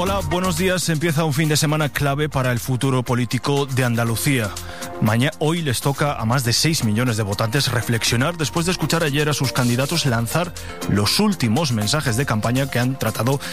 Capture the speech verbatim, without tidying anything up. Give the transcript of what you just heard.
Hola, buenos días. Empieza un fin de semana clave para el futuro político de Andalucía. Mañana, hoy les toca a más de seis millones de votantes reflexionar después de escuchar ayer a sus candidatos lanzar los últimos mensajes de campaña que han tratado